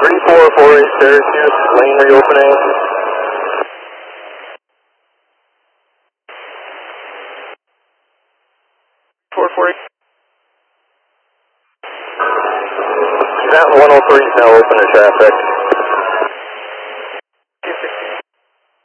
3448 Syracuse, lane reopening. 448. Mountain 103 is now open to traffic.